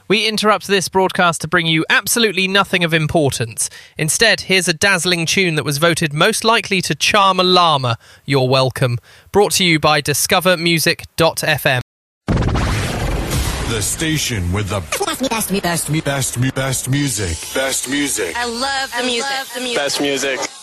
We interrupt this broadcast to bring you absolutely nothing of importance. Instead, here's a dazzling tune that was voted most likely to charm a llama. You're welcome. Brought to you by discovermusic.fm. The station with the best music. Best music. I love the music. Best music.